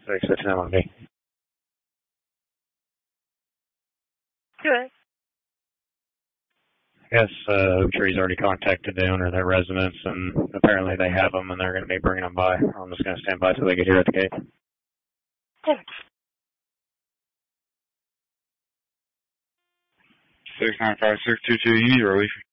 669 on me. Good. Yes, Tree's already contacted the owner of their residence, and apparently they have them, and they're going to be bringing them by. I'm just going to stand by till they get here at the gate. Cool. 695-622, you need relief.